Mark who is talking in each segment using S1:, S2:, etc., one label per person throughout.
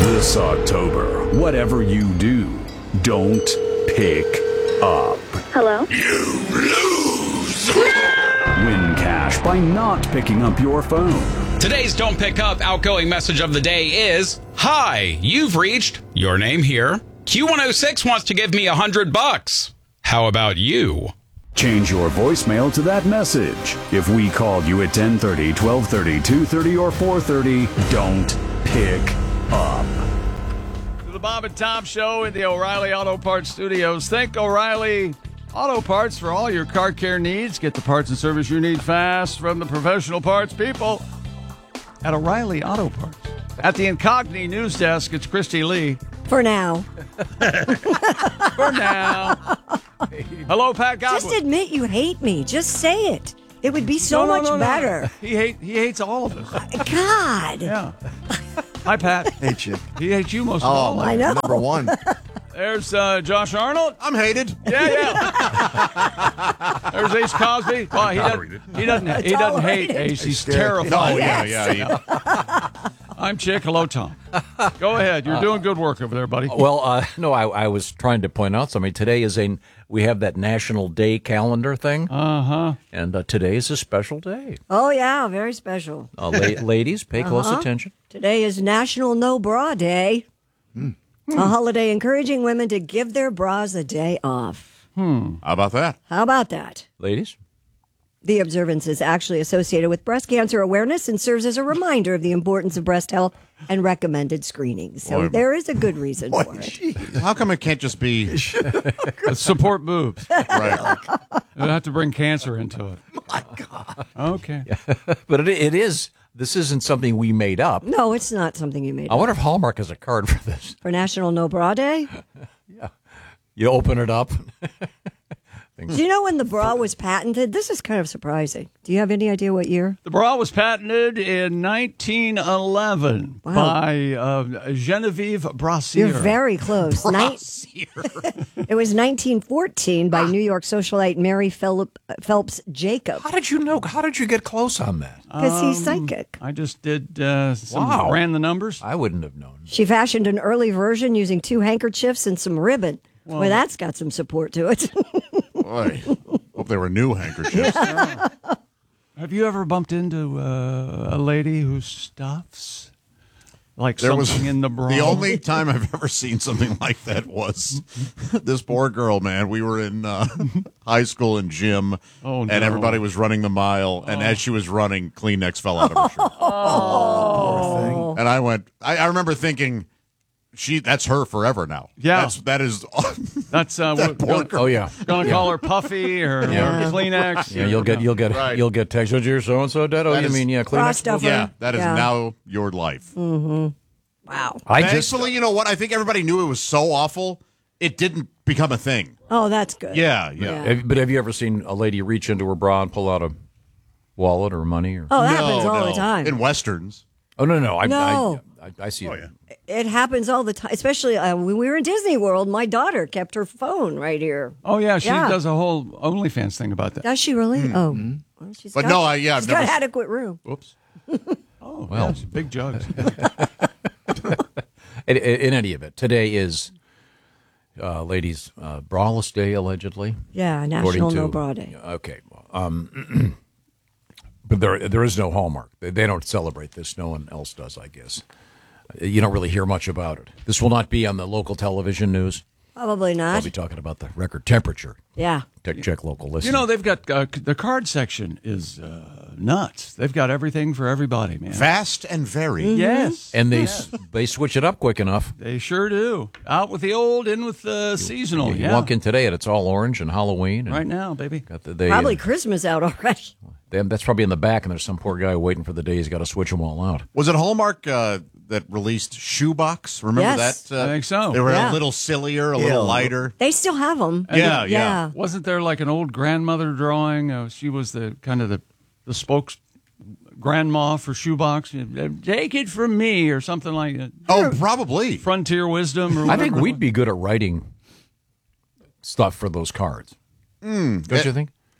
S1: This October, whatever you do, don't pick up.
S2: Hello?
S1: You lose. Win cash by not picking up your phone.
S3: Today's Don't Pick Up outgoing message of the day is, "Hi, you've reached your name here. Q106 wants to give me $100. How about you?"
S1: Change your voicemail to that message. If we called you at 10:30, 12:30, 2:30, or 4:30, don't pick up.
S4: The Bob and Tom Show in the O'Reilly Auto Parts Studios. Think O'Reilly Auto Parts for all your car care needs. Get the parts and service you need fast from the professional parts people at O'Reilly Auto Parts. At the Incogni News Desk, it's Christy Lee.
S5: For now.
S4: For now. Hello, Pat Godwin.
S5: Just admit you hate me. Just say it. It would be so much better.
S4: He hates all of us.
S5: God.
S4: Yeah. Hi, Pat.
S6: Hey, Chip.
S4: He hates you most of all.
S5: I know.
S6: Number one.
S4: There's Josh Arnold.
S6: I'm hated.
S4: Yeah. There's Ace Cosby. Well, he doesn't hate Ace. He's terrified.
S6: Oh,
S5: Yes.
S6: yeah.
S4: I'm Chick. Hello, Tom. Go ahead. You're doing good work over there, buddy.
S7: Well, no, I was trying to point out something. Today is we have that National Day calendar thing.
S4: Uh-huh.
S7: And today is a special day.
S5: Oh, yeah. Very special.
S7: Ladies, pay close attention.
S5: Today is National No Bra Day. A holiday encouraging women to give their bras a day off.
S6: How about that?
S5: How about that?
S7: Ladies?
S5: The observance is actually associated with breast cancer awareness and serves as a reminder of the importance of breast health and recommended screenings. So
S6: Boy.
S5: there is a good reason for it.
S6: How come it can't just be
S4: Support boobs.
S6: right?
S4: You have to bring cancer into it.
S6: My God.
S4: Okay.
S7: But it is. This isn't something we made up.
S5: No, it's not something you made
S7: I
S5: up.
S7: wonder if Hallmark has a card for this.
S5: For National No Bra Day?
S7: You open it up.
S5: Do you know when the bra was patented? This is kind of surprising. Do you have any idea what year?
S4: The bra was patented in 1911 by Genevieve Brassier.
S5: You're very close. It was 1914 by New York socialite Mary Phelps Jacob.
S7: How did you know? How did you get close on that?
S5: Because he's psychic.
S4: I just ran the numbers.
S7: I wouldn't have known.
S5: She fashioned an early version using 2 handkerchiefs and some ribbon. Well, that's got some support to it.
S6: Boy, hope they were new handkerchiefs.
S4: Have you ever bumped into a lady who stuffs? Like
S6: There
S4: something
S6: was
S4: in the bra?
S6: The only time I've ever seen something like that was this poor girl, man. We were in high school in gym, and everybody was running the mile, and as she was running, Kleenex fell out of her shirt.
S5: Poor thing.
S6: And I went, I remember thinking, that's her forever now.
S4: Yeah.
S6: That is
S4: That
S6: poor girl.
S7: Oh yeah.
S4: Gonna call her Puffy or Kleenex.
S7: Yeah, you'll get text. Was your so and so dead? Oh,
S6: That
S7: you
S6: is-
S7: mean
S5: Bra
S7: Kleenex?
S5: stuffer.
S6: Yeah, that is
S5: Yeah.
S6: now your life.
S5: Wow.
S6: Thankfully, you know what? I think everybody knew it was so awful, it didn't become a thing.
S5: Oh, that's good.
S6: Yeah.
S7: But have you ever seen a lady reach into her bra and pull out a wallet or money? Or
S5: Oh, that happens all the time.
S6: In Westerns.
S7: oh no,
S5: No.
S7: I see.
S6: Oh,
S7: it.
S6: yeah.
S5: It happens all the time, especially when we were in Disney World. My daughter kept her phone right here.
S4: Oh yeah, she
S5: Yeah.
S4: does a whole OnlyFans thing about that.
S5: Does she really? Oh. Well, she's
S6: But
S5: got,
S6: no, I've
S5: she's got
S6: never-
S5: adequate room.
S4: Whoops. Oh
S7: Well.
S4: yeah, it's big jugs.
S7: In any event, today is, ladies, braless day allegedly.
S5: Yeah,
S7: according
S5: National
S7: to-
S5: No Bra Day.
S7: Okay, but there is no Hallmark. They don't celebrate this. No one else does, I guess. You don't really hear much about it. This will not be on the local television news.
S5: Probably
S7: I'll
S5: not.
S7: be talking about the record temperature.
S5: Yeah.
S7: Check local listeners.
S4: You know, they've got the card section is nuts. They've got everything for everybody, man.
S6: Fast and very.
S5: Mm-hmm.
S4: Yes,
S7: and they switch it up quick enough.
S4: they sure do. Out with the old, in with the seasonal.
S7: You
S4: Yeah,
S7: walk in today and it's all orange and Halloween. And
S4: right now, baby.
S7: got
S5: Probably Christmas out already.
S7: that's probably in the back, and there's some poor guy waiting for the day he's got to switch them all out.
S6: Was it Hallmark that released Shoebox? Remember
S5: Yes.
S6: that?
S4: I think so.
S6: They were
S5: Yeah.
S6: a little sillier, a little lighter.
S5: They still have them.
S6: Yeah.
S4: Wasn't there like an old grandmother drawing? She was the kind of the spokes grandma for Shoebox. Take it from me, or something like that.
S6: Oh, probably.
S4: Frontier wisdom. Or
S7: I think
S4: whatever.
S7: we'd be good at writing stuff for those cards. Don't you think?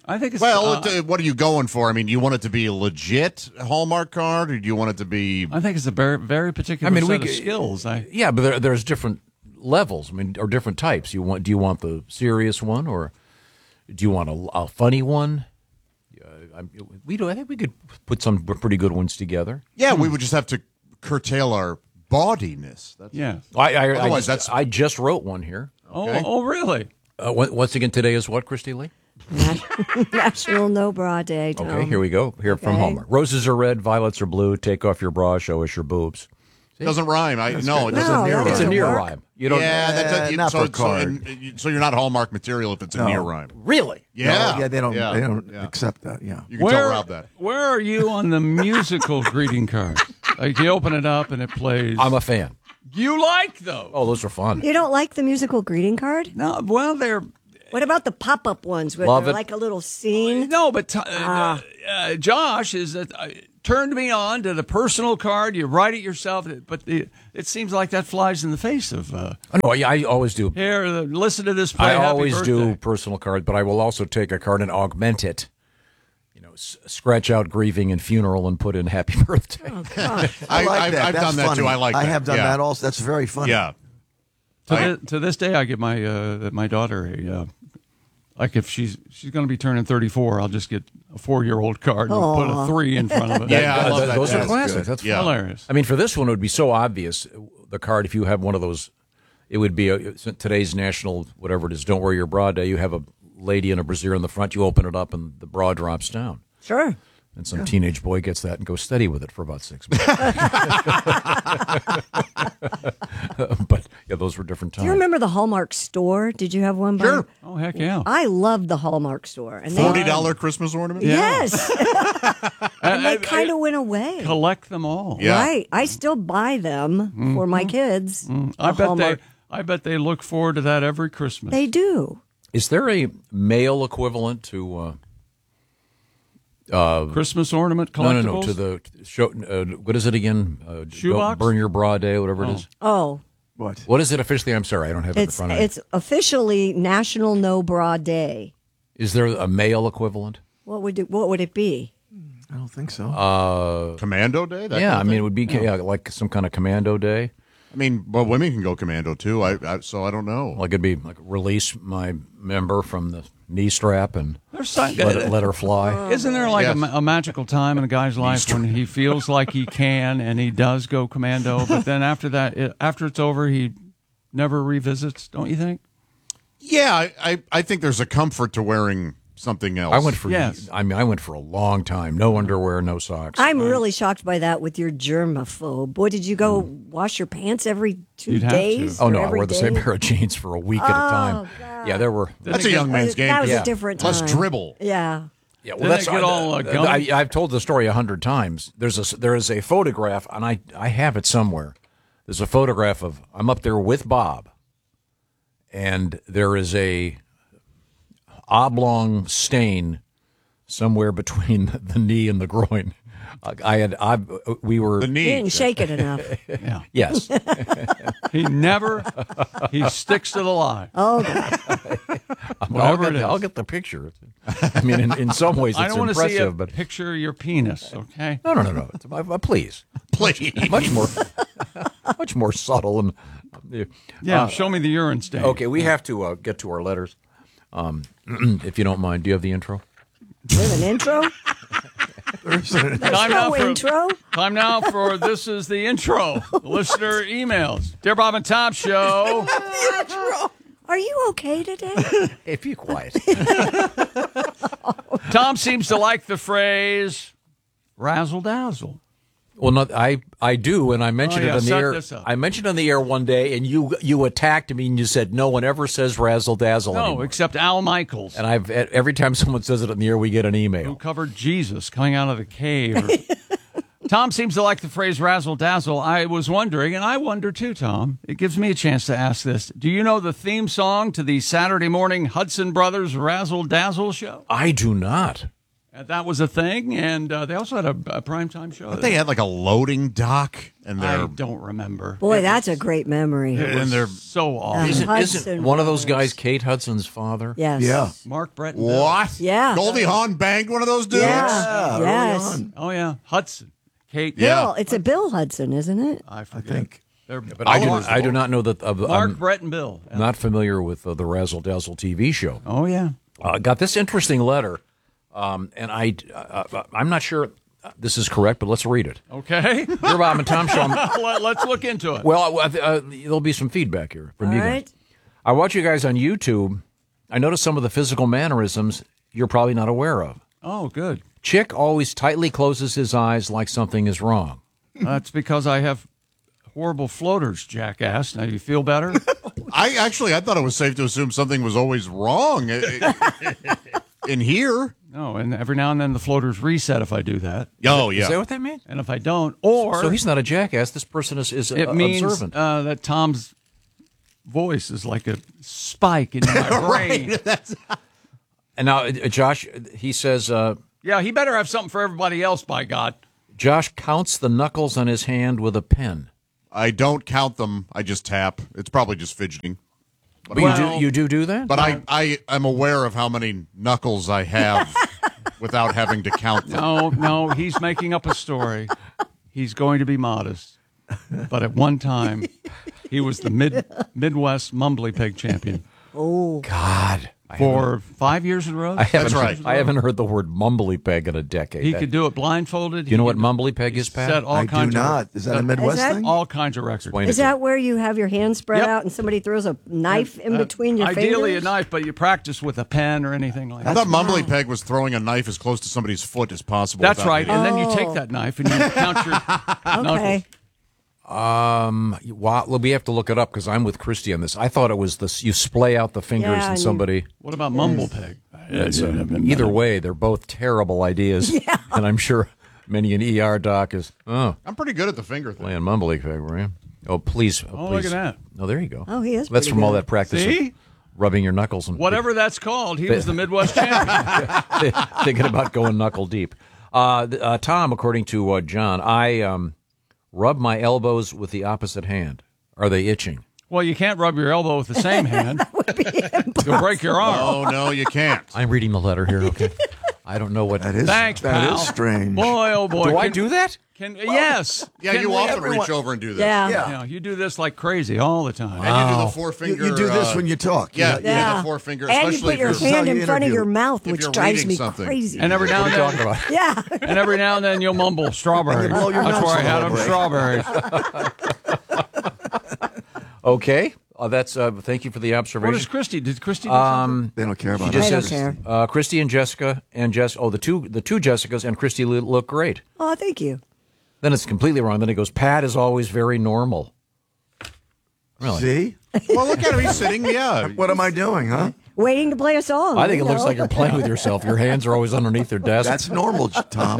S4: I think it's
S6: what are you going for? I mean, do you want it to be a legit Hallmark card, or do you want it to be?
S4: I think it's a very, very particular set of skills.
S7: Yeah, but there's different levels. I mean, or different types. Do you want the serious one, or do you want a funny one? I think we could put some pretty good ones together.
S6: Yeah, we would just have to curtail our bawdiness.
S7: I just wrote one here.
S6: Okay.
S4: Oh, really?
S7: Once again, today is what, Christy Lee?
S5: National No Bra Day, Tom.
S7: Okay, here we go. Here from Hallmark. Roses are red, violets are blue. Take off your bra, show us your boobs.
S6: It doesn't rhyme. It doesn't
S5: near rhyme.
S7: It's a near rhyme. You don't.
S2: Not for card.
S6: So you're not Hallmark material if it's a near rhyme.
S7: Really?
S6: Yeah.
S2: No, they don't accept that. Yeah.
S6: You can tell Rob that.
S4: Where are you on the musical greeting card? Like you open it up and it plays.
S7: I'm a fan.
S4: You like those?
S7: Oh, those are fun.
S5: You don't like the musical greeting card?
S4: No. Well, they're.
S5: What about the pop-up ones where
S7: Love
S5: they're
S7: it.
S5: like a little scene?
S4: No, but Josh is turned me on to the personal card. You write it yourself, but it seems like that flies in the face of.
S7: No, I always do.
S4: Here, listen to this play.
S7: I
S4: Happy
S7: always
S4: birthday.
S7: do personal cards, but I will also take a card and augment it. You know, scratch out grieving and funeral and put in happy birthday.
S5: Oh, God.
S2: I like that.
S6: I've
S2: That's
S6: done that
S2: funny.
S6: too. I like that.
S2: I have done
S6: Yeah.
S2: that also. That's very funny.
S6: Yeah.
S4: To this day, I give my daughter a like if she's going to be turning 34, I'll just get a 4-year-old card and put a 3 in front of it.
S6: Yeah, I love that.
S7: Those are
S6: That's
S7: classic.
S6: good.
S7: That's
S6: Yeah.
S4: hilarious.
S7: I mean, for this one, it would be so obvious. The card, if you have one of those, it would be today's national, whatever it is, Don't Wear Your Bra Day. You have a lady in a brassiere in the front. You open it up, and the bra drops down.
S5: Sure.
S7: And some teenage boy gets that and goes steady with it for about 6 months. But, yeah, those were different times.
S5: Do you remember the Hallmark store? Did you have one?
S6: Sure.
S4: Oh, heck yeah.
S5: I loved the Hallmark store. And
S6: $40 Christmas ornament.
S5: Yes. And they kind of went away.
S4: Collect them all.
S6: Yeah.
S5: Right. I still buy them for my kids.
S4: I
S5: Hallmark.
S4: bet they look forward to that every Christmas.
S5: They do.
S7: Is there a male equivalent to...
S4: Christmas ornament collectibles?
S7: No, to the show. What is it again?
S4: Shoebox?
S7: Don't Burn Your Bra Day, whatever it is.
S5: Oh,
S7: What is it officially? I'm sorry, I don't have it in front of me.
S5: it's officially National No Bra Day.
S7: Is there a male equivalent?
S5: What would it be?
S2: I don't think so.
S6: Commando Day? That
S7: Yeah,
S6: kind
S7: I
S6: of
S7: mean,
S6: thing?
S7: it would be like some kind of commando day.
S6: I mean, well, women can go commando too. So I don't know.
S7: Like it'd be like release my member from the knee strap and
S4: There's some-
S7: let her fly.
S4: Isn't there like
S6: Yes.
S4: a magical time in a guy's life when he feels like he can and he does go commando, but then after that, after it's over, he never revisits, don't you think?
S6: Yeah, I think there's a comfort to wearing something else.
S7: I went for
S4: Yes.
S7: I mean, I went for a long time. No underwear, no socks.
S5: I'm really shocked by that with your germaphobe. What, did you go wash your pants every 2
S4: You'd have to.
S5: days?
S7: Oh no,
S5: or
S7: I
S5: every
S7: wore the same
S5: day?
S7: pair of jeans for a week at a time.
S5: God.
S7: Yeah, there were.
S6: That's a young man's game.
S5: That was
S7: Yeah.
S5: a different time.
S6: Less dribble.
S5: Yeah.
S7: Yeah,
S4: Didn't it get all gummy?
S7: I've told the story 100 times. There is a photograph, and I have it somewhere. There's a photograph of I'm up there with Bob, and there is a oblong stain somewhere between the knee and the groin. We were
S6: The
S5: You
S6: knee.
S5: didn't shake it enough.
S4: Yeah.
S7: yes.
S4: He sticks to the line.
S5: Oh, God.
S4: Whatever it is.
S7: I'll get the picture. I mean, in some ways,
S4: I
S7: it's
S4: don't want to see a
S7: impressive, but
S4: picture of your penis, okay?
S7: no. Please,
S6: Please.
S7: much more subtle and.
S4: Yeah, show me the urine stain.
S7: Okay, we have to get to our letters. If you don't mind, do you have the intro?
S5: We have an intro? There's no
S4: for
S5: intro?
S4: Time now for This Is the Intro. Listener emails. Dear Bob and Tom Show.
S5: Are you okay today?
S7: If you quiet.
S4: Tom seems to like the phrase razzle dazzle.
S7: Well, no, I do, and I mentioned
S4: Oh, yeah,
S7: it on the
S4: set
S7: air.
S4: this up.
S7: I mentioned it on the air one day, and you attacked me, and you said no one ever says razzle dazzle
S4: No,
S7: anymore.
S4: except Al Michaels,
S7: And every time someone says it on the air, we get an
S4: who
S7: email.
S4: covered Jesus coming out of the cave. Tom seems to like the phrase razzle dazzle. I was wondering, and I wonder too, Tom. It gives me a chance to ask this. Do you know the theme song to the Saturday morning Hudson Brothers Razzle Dazzle show?
S7: I do not.
S4: That was a thing, and they also had a primetime show.
S6: But they had like a loading dock, and
S4: I
S6: they're
S4: don't remember.
S5: Boy, that's a great memory.
S6: and they're
S4: so awesome.
S7: Isn't one of those guys Kate Hudson's father?
S5: Yes.
S2: Yeah.
S4: Mark Brett.
S6: what?
S5: Yeah.
S6: Goldie Hawn banged one of those dudes.
S5: Yeah.
S2: early
S5: Yes.
S2: on.
S4: Oh yeah, Hudson. Kate.
S6: Yeah.
S5: Bill. It's a Bill Hudson, isn't it?
S4: I
S2: I
S4: forget.
S2: think.
S4: They're
S7: But I do not know that.
S4: Mark,
S7: I'm
S4: Brett, and Bill. Yeah.
S7: not familiar with the Razzle Dazzle TV show.
S4: Oh yeah.
S7: Got this interesting letter, and I'm not sure this is correct, but let's read it.
S4: Okay.
S7: Dear Bob and Tom Show.
S4: Let's look into it.
S7: Well, there'll be some feedback here from
S5: All
S7: you guys.
S5: right.
S7: I watch you guys on YouTube. I noticed some of the physical mannerisms you're probably not aware of.
S4: Oh, good.
S7: Chick always tightly closes his eyes like something is wrong.
S4: That's because I have horrible floaters, jackass. Now you feel better?
S6: I thought it was safe to assume something was always wrong in here.
S4: No, and every now and then the floaters reset if I do that.
S6: Oh
S7: Is that what that means?
S4: And if I don't, or
S7: So he's not a jackass. This person is
S4: it means
S7: observant.
S4: that Tom's voice is like a spike in my brain.
S7: And now, Josh, he says,
S4: Yeah, he better have something for everybody else, by God.
S7: Josh counts the knuckles on his hand with a pen.
S6: I don't count them. I just tap. It's probably just fidgeting.
S7: But you do that?
S6: But I am aware of how many knuckles I have without having to count them.
S4: No, he's making up a story. He's going to be modest. But at one time, he was the Midwest Mumbly Pig champion.
S5: Oh,
S7: God.
S4: For 5 years in a row?
S6: That's right.
S7: I haven't heard the word mumbly peg in a decade.
S4: He could do it blindfolded.
S7: Do you know what mumbly peg is, Pat?
S4: Set all
S2: I do
S4: kinds
S2: not. Is that a Midwest
S5: that-
S2: thing?
S4: All kinds of records.
S7: Explain
S5: is
S7: it to
S5: that where you have your hands spread
S4: Yep.
S5: out and somebody throws a knife in between your
S4: Ideally
S5: fingers?
S4: a knife, but you practice with a pen or anything like
S6: I
S4: that.
S6: thought Mumbly Peg was throwing a knife as close to somebody's foot as possible.
S4: That's
S6: without
S4: right.
S6: hitting
S4: And
S6: it.
S4: then you take that knife and you count your knuckles.
S5: Okay.
S7: Well, we have to look it up because I'm with Christy on this. I thought it was this. You splay out the fingers
S5: Yeah,
S7: and
S5: and
S7: somebody.
S4: What about Mumble Peg?
S7: Either way, they're both terrible ideas. Yeah. And I'm sure many an ER doc is,
S6: I'm pretty good at the finger thing.
S7: playing mumbly peg, were you? Oh, please.
S4: Oh, look
S7: please.
S4: at that.
S7: Oh, there you go.
S5: Oh, he is
S7: That's
S5: pretty
S7: from all
S5: good.
S7: that practice.
S4: See?
S7: Of rubbing your knuckles and
S4: Whatever that's called, he was the Midwest champion.
S7: thinking about going knuckle deep. Tom, according to John, I rub my elbows with the opposite hand. Are they itching?
S4: Well, you can't rub your elbow with the same hand. You'll break your arm.
S6: Oh, no, you can't.
S7: I'm reading the letter here. Okay. I don't know what
S2: That is,
S4: Thanks,
S2: that
S4: pal.
S2: is strange.
S4: Boy, oh boy.
S7: Do I do that?
S4: Yes.
S6: Yeah,
S4: Can
S6: you
S4: we-
S6: often reach over and do this.
S5: Yeah.
S4: Yeah, you do this like crazy all the time.
S6: And you do the four-finger.
S2: You do this when you talk.
S6: Yeah,
S2: You-
S6: yeah, the four-finger.
S5: And you
S6: especially
S5: put your
S6: if you're,
S5: hand
S2: how you
S5: in front of
S2: interview.
S5: your mouth,
S6: If
S5: which
S6: you're
S5: drives
S6: reading
S5: me
S6: something.
S5: crazy.
S4: And every now and then,
S5: yeah.
S4: and every now and then you'll mumble strawberries.
S2: blow your
S4: That's
S2: nose
S4: where I
S2: a
S4: had
S2: little
S4: them,
S2: bit.
S4: strawberries.
S7: Okay. That's thank you for the
S4: What
S7: observation.
S4: is Christy? Did Christy do something?
S2: They don't care about
S7: Just
S5: I don't
S7: says
S5: care.
S7: Christy and Jessica the two Jessicas and Christy look great.
S5: Oh, thank you.
S7: Then it's completely wrong. Then it goes, Pat is always very normal. Really?
S2: See?
S6: well, look at him. He's sitting. Yeah.
S2: What am I doing, huh?
S5: Waiting to play a song.
S7: I think it
S5: you
S7: looks
S5: know?
S7: like you're playing with yourself. Your hands are always underneath your desk.
S2: That's normal, Tom.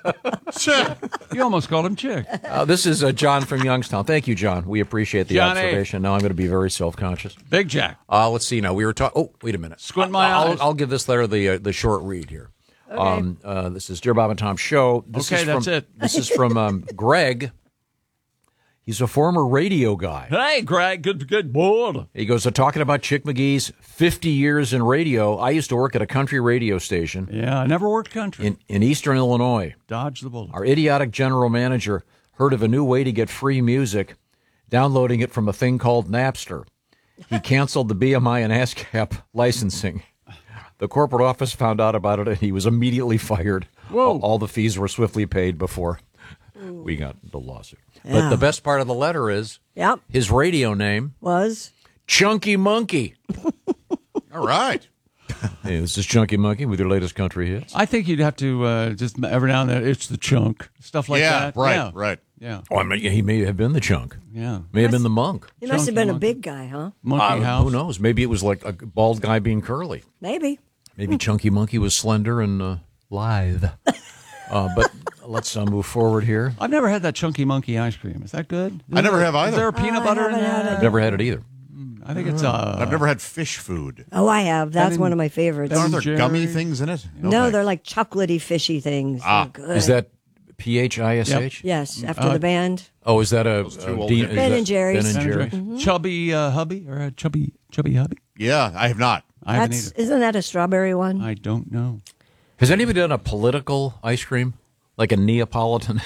S4: You almost called him Chick.
S7: This is John from Youngstown. Thank you, John. We appreciate the
S4: Johnny.
S7: observation. Now I'm going to be very self-conscious.
S4: Big Jack.
S7: Let's see. Now we were talking. Oh, wait a minute.
S4: Squint my eyes.
S7: I'll give this letter the short read here. This is Dear Bob and Tom Show. This
S4: Okay,
S7: is
S4: that's
S7: from,
S4: it.
S7: This is from Greg. He's a former radio guy.
S4: Hey, Greg. Good boy.
S7: He goes, talking about Chick McGee's 50 years in radio. I used to work at a country radio station
S4: Yeah, I never worked country.
S7: in eastern Illinois.
S4: Dodge the bullet.
S7: Our idiotic general manager heard of a new way to get free music, downloading it from a thing called Napster. He canceled the BMI and ASCAP licensing. The corporate office found out about it, and he was immediately fired.
S4: Whoa.
S7: All the fees were swiftly paid before we got the lawsuit.
S5: Yeah.
S7: But the best part of the letter is
S5: Yep.
S7: his radio name,
S5: Was.
S7: Chunky Monkey.
S6: All right.
S7: Hey, this is Chunky Monkey with your latest country hits.
S4: I think you'd have to just every now and then, it's the chunk. Stuff like
S6: yeah,
S4: that.
S6: right,
S4: Yeah.
S6: right.
S4: Yeah.
S7: Oh, I mean, he may have been the chunk.
S4: Yeah.
S7: May have been the monk.
S5: He must have
S4: Chunky
S5: been a
S4: monkey.
S5: big guy, huh?
S4: Monkey House.
S7: Who knows? Maybe it was like a bald guy being curly.
S5: Maybe.
S7: Maybe Chunky Monkey was slender and lithe. But let's move forward here.
S4: I've never had that Chunky Monkey ice cream. Is that good?
S6: I never have either.
S4: Is there a peanut butter in
S5: haven't had
S4: that?
S7: I've never had it either.
S4: I think it's
S6: I've never had fish food.
S5: Oh, I have. That's one of my favorites.
S6: Aren't there
S4: Jerry's.
S6: gummy things in it?
S5: No,
S6: Okay.
S5: they're like chocolatey, fishy things. They're good.
S7: Is that PHISH?
S5: Yes, after the band.
S7: Oh, is that a
S6: two old
S7: Dean-
S6: guys.
S7: is
S5: Ben
S7: that
S5: and Jerry's.
S7: Ben and Jerry's.
S4: chubby hubby or a chubby hubby.
S6: Yeah, I have not.
S4: I haven't either.
S5: Isn't that a strawberry one?
S4: I don't know.
S7: Has anybody done a political ice cream, like a Neapolitan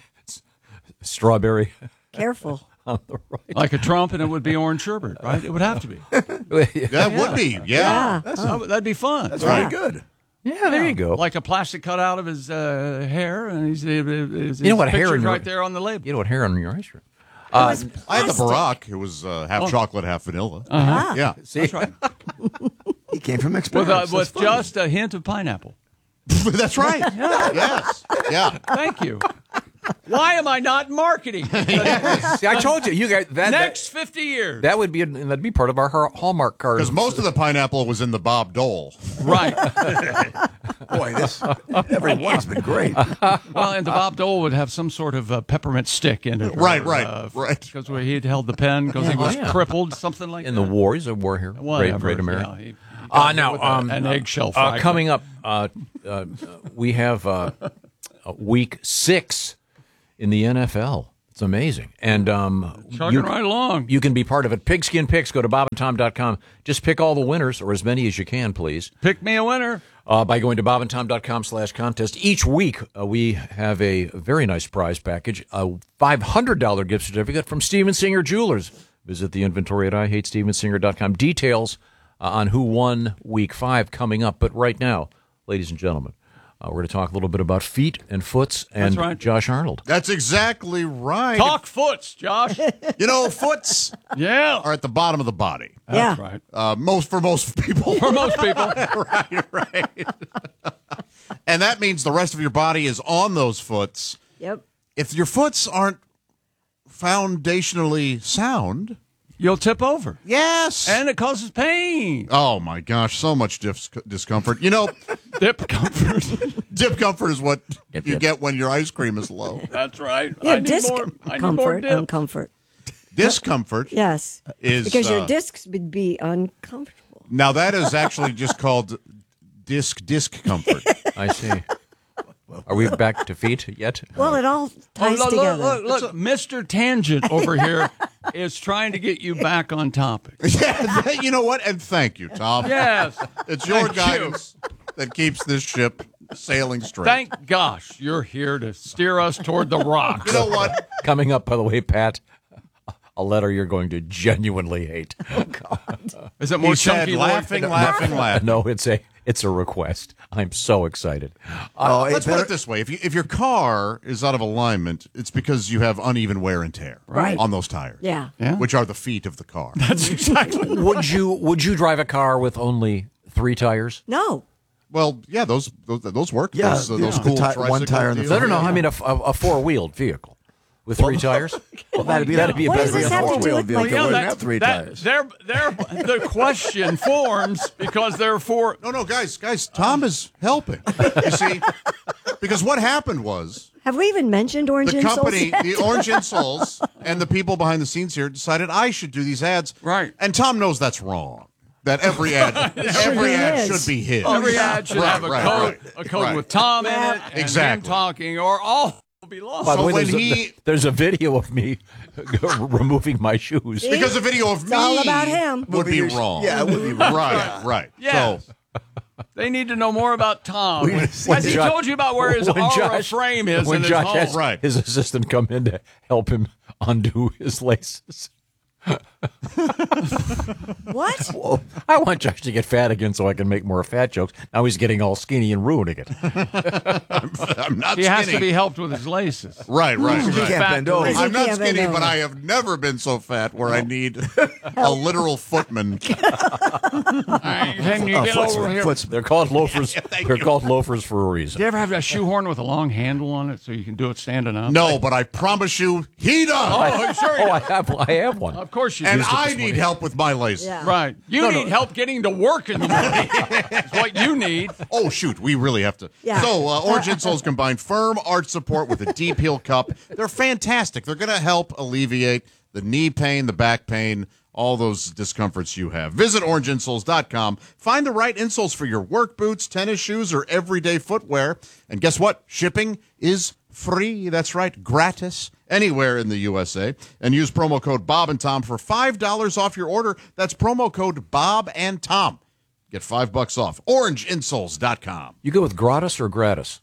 S7: strawberry
S5: Careful.
S7: on the right?
S4: Like a Trump, and it would be orange sherbet, right? It would have to be.
S6: That would be. Yeah.
S4: That'd be fun.
S2: That's very good.
S7: Yeah, there you go.
S4: Like a plastic cutout of his hair, and his
S7: You know what, hair
S4: picture's
S7: in your-
S4: right there on the label.
S7: You know what hair on your ice cream?
S6: I had the Barack. It was half chocolate, half vanilla. Yeah.
S7: See,
S2: He came from
S4: With,
S2: experience.
S4: with
S2: That's funny.
S4: just a hint of pineapple.
S6: That's right. Yes. Yeah.
S4: Thank you. Why am I not marketing?
S7: See, I told you, you guys
S4: Next 50 years.
S7: that would be that'd be part of our Hallmark card.
S6: Because most of the pineapple was in the Bob Dole.
S4: Right.
S2: Boy, every one's been great.
S4: Well, and the Bob Dole would have some sort of peppermint stick in it.
S6: Right.
S4: Because he'd held the pen because he was crippled, something like
S7: in
S4: that.
S7: the war, he's a war hero. Great America.
S4: Yeah, he got
S7: Now,
S4: with an eggshell fragment.
S7: coming up, we have week 6 in the NFL. It's amazing. And
S4: Chugging right along.
S7: you can be part of it. Pigskin Picks, go to bobandtom.com. Just pick all the winners, or as many as you can, please,
S4: Pick me a winner.
S7: by going to bobandtom.com/contest. Each week, we have a very nice prize package, a $500 gift certificate from Steven Singer Jewelers. Visit the inventory at IHateStevenSinger.com. Details on who won week 5 coming up. But right now, ladies and gentlemen, we're going to talk a little bit about feet and foots and
S4: right.
S7: Josh Arnold.
S6: That's exactly right.
S4: Talk foots, Josh.
S6: You know, foots
S4: Yeah.
S6: are at the bottom of the body.
S5: Yeah.
S4: Right.
S6: For most people.
S4: For most people.
S6: right. And that means the rest of your body is on those foots.
S5: Yep.
S6: If your foots aren't foundationally sound,
S4: You'll tip over.
S6: yes.
S4: And it causes pain.
S6: oh my gosh, so much discomfort. You know,
S4: Dip comfort.
S6: dip comfort is what you get when your ice cream is low.
S4: That's right.
S5: Yeah,
S4: I need
S5: disc
S4: more. I need more
S5: comfort
S4: dip.
S5: and comfort.
S6: Discomfort
S5: Yes.
S6: is
S5: Because your discs would be uncomfortable.
S6: now that is actually just called disc comfort.
S7: I see. Are we back to feet yet?
S5: Well, it all ties
S4: look,
S5: together.
S4: look, Mr. Tangent over here is trying to get you back on topic.
S6: Yeah, you know what? And thank you, Tom.
S4: Yes.
S6: It's your
S4: Thank you.
S6: guidance that keeps this ship sailing straight.
S4: Thank gosh you're here to steer us toward the rocks.
S6: you know what?
S7: Coming up, by the way, Pat, a letter you're going to genuinely hate.
S4: Is it more
S6: He said,
S4: chunky?
S6: laughing.
S7: No, it's a request. I'm so excited.
S2: Oh,
S6: Let's put it this way: if your car is out of alignment, it's because you have uneven wear and tear
S5: Right.
S6: on those tires.
S5: Yeah.
S6: Which are the feet of the car.
S4: That's exactly.
S7: Would you drive a car with only 3 tires?
S5: No.
S6: Well, yeah, those work.
S2: Yeah,
S6: those
S2: yeah.
S6: cool
S2: The one
S6: tricycle
S2: tire in the
S6: deals.
S7: No. I mean a 4-wheeled vehicle with 3 tires.
S2: Well, that'd be
S5: What
S2: better
S5: does this have to do with
S2: vehicle.
S5: my
S2: It wouldn't have 3 tires.
S4: The question forms because there are 4.
S6: No, guys, Tom is helping. You see, because what happened was
S5: Have we even mentioned orange
S6: the
S5: insoles
S6: company,
S5: yet?
S6: the Orange Insoles, and the people behind the scenes here decided I should do these ads.
S4: Right.
S6: And Tom knows that's wrong. That every ad
S5: is.
S6: should be his.
S4: Every ad should have a code with Tom in it, and
S6: Exactly.
S4: him talking, or all will be lost.
S7: By the
S6: So
S7: way,
S6: when
S7: there's a video of me removing my shoes.
S6: Because a video of me
S5: all about him.
S6: would be wrong.
S2: Yeah, it would be wrong.
S6: Right.
S4: Yes.
S6: So
S4: They need to know more about Tom.
S2: When
S4: Has he told you about where his aura frame is
S7: when
S4: in his
S7: Josh
S4: home?
S7: has
S6: Right.
S7: his assistant come in to help him undo his laces.
S5: What?
S7: I want Josh to get fat again so I can make more fat jokes. Now he's getting all skinny and ruining it.
S6: I'm not
S4: He
S6: skinny.
S4: has to be helped with his laces.
S6: Right.
S2: You can't
S4: Fat
S2: bend over.
S4: delay.
S6: I'm not
S5: can't bend
S6: skinny,
S5: over.
S6: but I have never been so fat where I need a literal footman.
S4: Can you get over here?
S7: They're called loafers. They're called loafers for a reason.
S4: Do you ever have a shoehorn with a long handle on it so you can do it standing up?
S6: No, but I promise you, he does.
S4: Oh, sure. you
S7: Oh,
S4: do.
S7: I have one.
S4: Of course you
S6: And
S4: do.
S6: I need help with my laces.
S5: Yeah.
S4: Right. You need help getting to work in the morning. That's what you need.
S6: Oh, shoot. We really have to.
S5: Yeah.
S6: So, Orange Insoles combine firm arch support with a deep heel cup. They're fantastic. They're going to help alleviate the knee pain, the back pain, all those discomforts you have. Visit orangeinsoles.com. Find the right insoles for your work boots, tennis shoes, or everyday footwear. And guess what? Shipping is free. That's right, gratis, anywhere in the USA. And use promo code Bob and Tom for $5 off your order. That's promo code Bob and Tom. Get $5 off. Orangeinsoles.com.
S7: You go with gratis or gratis?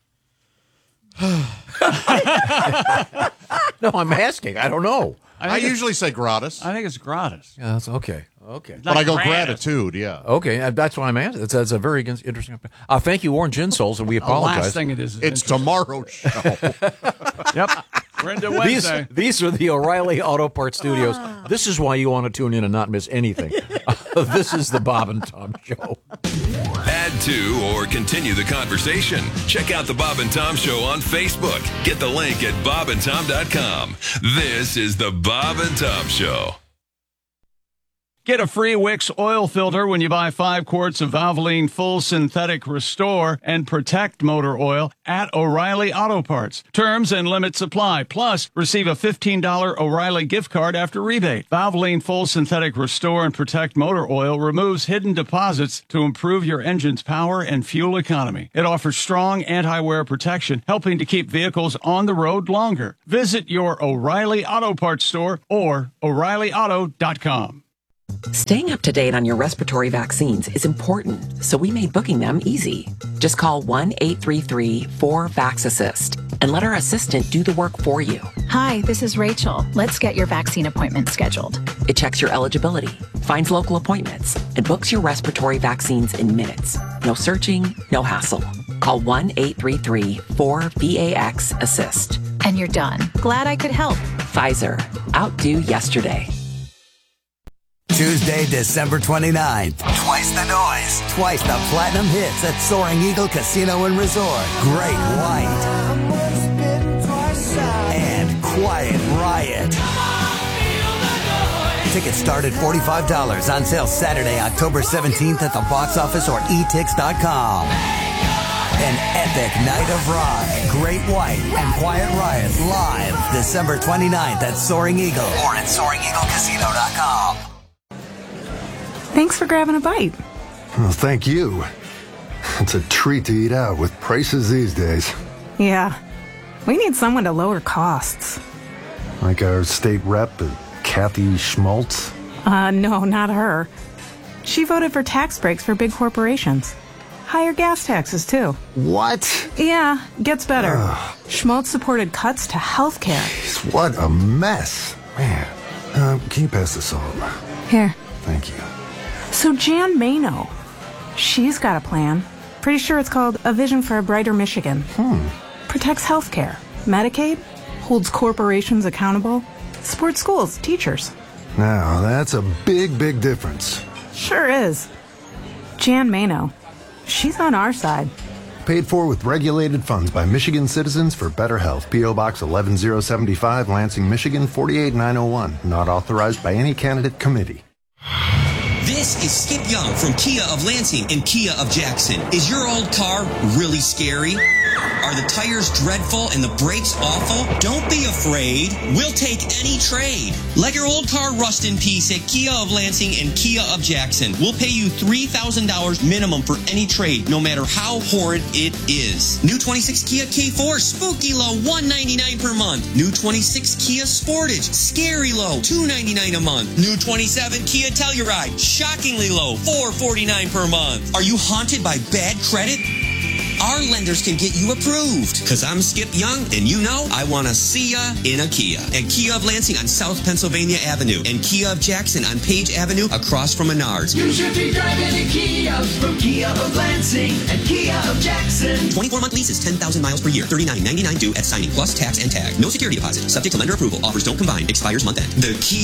S7: No, I'm asking. I don't know.
S6: I usually say gratis.
S4: I think it's gratis.
S7: Yeah, that's okay. Okay.
S6: But I go
S4: gratis.
S6: Gratitude, yeah.
S7: Okay, that's why I'm asking. That's a very interesting. Thank you, Orange Insoles, and we
S4: The
S7: apologize.
S4: last thing it is
S6: It's tomorrow's show.
S4: Yep. We're into Wednesday.
S7: These are the O'Reilly Auto Parts Studios. This is why you want to tune in and not miss anything. This is the Bob and Tom Show.
S8: Add to or continue the conversation. Check out the Bob and Tom Show on Facebook. Get the link at bobandtom.com. This is the Bob and Tom Show.
S4: Get a free Wix oil filter when you buy 5 quarts of Valvoline Full Synthetic Restore and Protect motor oil at O'Reilly Auto Parts. Terms and limits apply. Plus, receive a $15 O'Reilly gift card after rebate. Valvoline Full Synthetic Restore and Protect motor oil removes hidden deposits to improve your engine's power and fuel economy. It offers strong anti-wear protection, helping to keep vehicles on the road longer. Visit your O'Reilly Auto Parts store or O'ReillyAuto.com.
S9: Staying up to date on your respiratory vaccines is important, so we made booking them easy. Just call 1-833-4-VAX-ASSIST and let our assistant do the work for you.
S10: Hi, this is Rachel. Let's get your vaccine appointment scheduled.
S9: It checks your eligibility, finds local appointments, and books your respiratory vaccines in minutes. No searching, no hassle. Call 1-833-4-VAX-ASSIST.
S10: And you're done. Glad I could help.
S9: Pfizer. Outdo yesterday.
S11: Tuesday, December 29th. Twice the noise. Twice the platinum hits at Soaring Eagle Casino and Resort. Great White. And Quiet Riot. Tickets start at $45. On sale Saturday, October 17th at the box office or etix.com. An epic night of rock. Great White and Quiet Riot live December 29th at Soaring Eagle or at SoaringEagleCasino.com.
S12: Thanks for grabbing a bite.
S13: Well, thank you. It's a treat to eat out with prices these days.
S12: Yeah, we need someone to lower costs.
S13: Like our state rep, Kathy Schmaltz?
S12: No, not her. She voted for tax breaks for big corporations. Higher gas taxes, too.
S13: What?
S12: Yeah, gets better. Schmaltz supported cuts to health care.
S13: What a mess. Man, can you pass this over?
S12: Here.
S13: Thank you.
S12: So Jan Mano, she's got a plan. Pretty sure it's called A Vision for a Brighter Michigan. Protects healthcare, Medicaid, holds corporations accountable, supports schools, teachers.
S13: Now, that's a big, big difference.
S12: Sure is. Jan Mano, she's on our side.
S13: Paid for with regulated funds by Michigan Citizens for Better Health. P.O. Box 11075, Lansing, Michigan 48901. Not authorized by any candidate committee.
S14: This is Skip Young from Kia of Lansing and Kia of Jackson. Is your old car really scary? Are the tires dreadful and the brakes awful? Don't be afraid. We'll take any trade. Let your old car rust in peace at Kia of Lansing and Kia of Jackson. We'll pay you $3,000 minimum for any trade, no matter how horrid it is. New 26 Kia K4, spooky low, $199 per month. New 26 Kia Sportage, scary low, $299 a month. New 27 Kia Telluride, shockingly low, $449 per month. Are you haunted by bad credit? Our lenders can get you approved. Because I'm Skip Young, and you know I want to see ya in a Kia. At Kia of Lansing on South Pennsylvania Avenue and Kia of Jackson on Page Avenue across from Menards.
S15: You should be driving a Kia from Kia of Lansing and Kia of Jackson.
S14: 24-month leases, 10,000 miles per year, $39.99 due at signing, plus tax and tag. No security deposit. Subject to lender approval. Offers don't combine. Expires month end.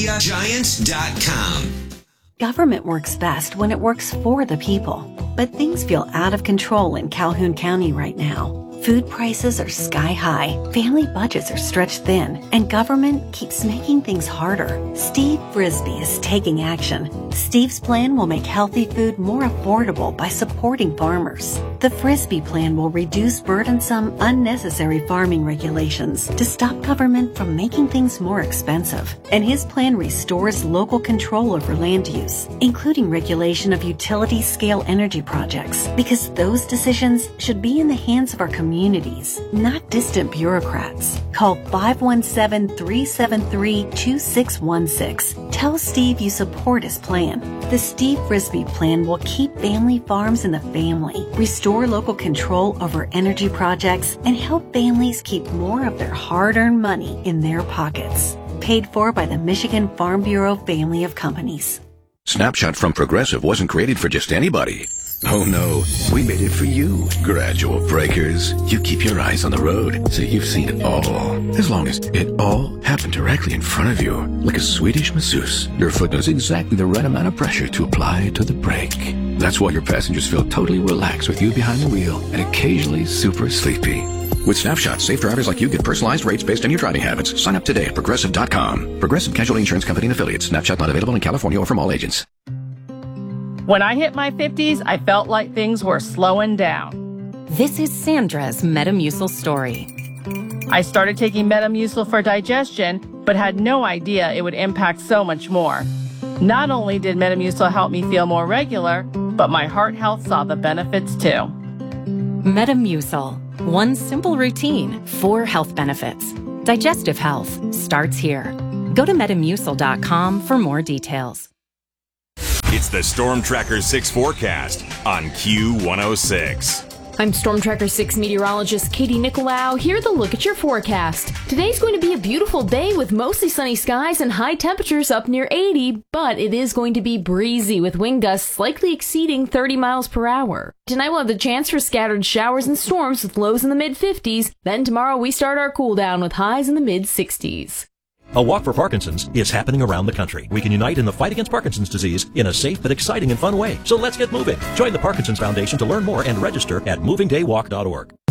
S14: TheKiaGiants.com.
S16: Government works best when it works for the people. But things feel out of control in Calhoun County right now. Food prices are sky high, family budgets are stretched thin, and government keeps making things harder. Steve Frisbee is taking action. Steve's plan will make healthy food more affordable by supporting farmers. The Frisbee Plan will reduce burdensome, unnecessary farming regulations to stop government from making things more expensive. And his plan restores local control over land use, including regulation of utility-scale energy projects, because those decisions should be in the hands of our communities, not distant bureaucrats. Call 517-373-2616. Tell Steve you support his plan. The Steve Frisbee Plan will keep family farms in the family, restore local control over energy projects, and help families keep more of their hard-earned money in their pockets. Paid for by the Michigan Farm Bureau family of companies.
S17: Snapshot from Progressive wasn't created for just anybody. Oh no, we made it for you. Gradual breakers. You keep your eyes on the road, so you've seen it all. As long as it all happened directly in front of you. Like a Swedish masseuse, your foot knows exactly the right amount of pressure to apply to the brake. That's why your passengers feel totally relaxed with you behind the wheel and occasionally super sleepy. With Snapshot, safe drivers like you get personalized rates based on your driving habits. Sign up today at Progressive.com. Progressive Casualty Insurance Company and Affiliates. Snapshot not available in California or from all agents.
S18: When I hit my 50s, I felt like things were slowing down.
S19: This is Sandra's Metamucil story.
S18: I started taking Metamucil for digestion, but had no idea it would impact so much more. Not only did Metamucil help me feel more regular, but my heart health saw the benefits too.
S19: Metamucil. One simple routine, 4 health benefits. Digestive health starts here. Go to Metamucil.com for more details.
S20: It's the Storm Tracker 6 forecast on Q106.
S21: I'm Storm Tracker 6 meteorologist Katie Nicolau. Here to look at your forecast. Today's going to be a beautiful day with mostly sunny skies and high temperatures up near 80, but it is going to be breezy with wind gusts likely exceeding 30 miles per hour. Tonight we'll have the chance for scattered showers and storms with lows in the mid-50s. Then tomorrow we start our cool down with highs in the mid-60s.
S22: A Walk for Parkinson's is happening around the country. We can unite in the fight against Parkinson's disease in a safe but exciting and fun way. So let's get moving. Join the Parkinson's Foundation to learn more and register at movingdaywalk.org.